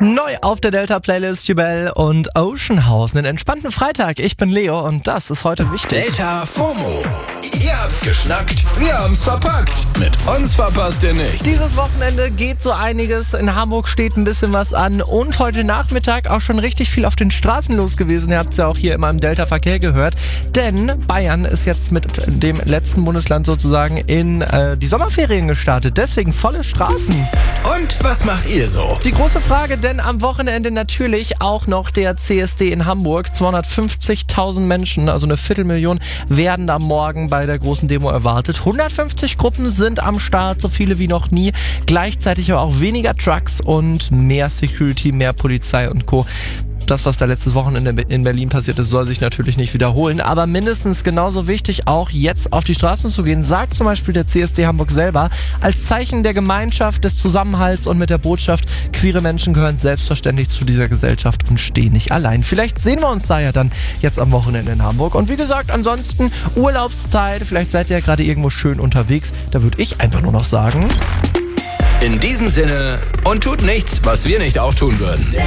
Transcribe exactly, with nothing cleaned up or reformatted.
Neu auf der Delta-Playlist Jubel und Ocean House. Einen entspannten Freitag. Ich bin Leo und das ist heute wichtig. Delta FOMO. Ihr habt's geschnackt, wir haben's verpackt. Mit uns verpasst ihr nichts. Dieses Wochenende geht so einiges. In Hamburg steht ein bisschen was an. Und heute Nachmittag auch schon richtig viel auf den Straßen los gewesen. Ihr habt's ja auch hier immer im Delta-Verkehr gehört. Denn Bayern ist jetzt mit dem letzten Bundesland sozusagen in äh, die Sommerferien gestartet. Deswegen volle Straßen. Und was macht ihr so? Die große Frage, denn am Wochenende natürlich auch noch der C S D in Hamburg. zweihundertfünfzigtausend Menschen, also eine Viertelmillion, werden am Morgen bei der großen Demo erwartet. hundertfünfzig Gruppen sind am Start, so viele wie noch nie. Gleichzeitig aber auch weniger Trucks und mehr Security, mehr Polizei und Co. Das, was da letztes Wochenende in Berlin passiert ist, soll sich natürlich nicht wiederholen. Aber mindestens genauso wichtig, auch jetzt auf die Straßen zu gehen, sagt zum Beispiel der C S D Hamburg selber, als Zeichen der Gemeinschaft, des Zusammenhalts und mit der Botschaft, queere Menschen gehören selbstverständlich zu dieser Gesellschaft und stehen nicht allein. Vielleicht sehen wir uns da ja dann jetzt am Wochenende in Hamburg. Und wie gesagt, ansonsten Urlaubszeit, vielleicht seid ihr ja gerade irgendwo schön unterwegs. Da würde ich einfach nur noch sagen... In diesem Sinne, und tut nichts, was wir nicht auch tun würden.